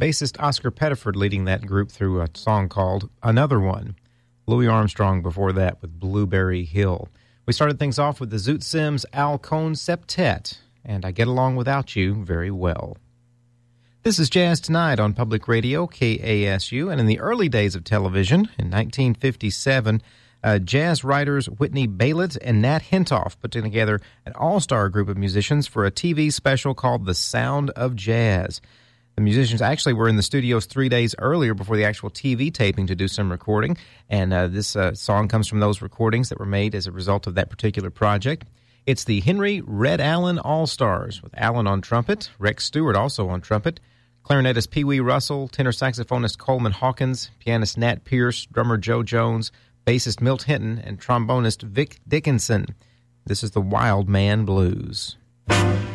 bassist Oscar Pettiford leading that group through a song called Another One. Louis Armstrong before that with Blueberry Hill. We started things off with the Zoot Sims Al Cohn Septet, and I Get Along Without You Very Well. This is Jazz Tonight on Public Radio, KASU, and in the early days of television, in 1957, jazz writers Whitney Baylett and Nat Hentoff put together an all-star group of musicians for a TV special called The Sound of Jazz. The musicians actually were in the studios 3 days earlier before the actual TV taping to do some recording, and this song comes from those recordings that were made as a result of that particular project. It's the Henry Red Allen All-Stars, with Allen on trumpet, Rex Stewart also on trumpet, clarinetist Pee Wee Russell, tenor saxophonist Coleman Hawkins, pianist Nat Pierce, drummer Joe Jones, bassist Milt Hinton, and trombonist Vic Dickinson. This is the Wild Man Blues.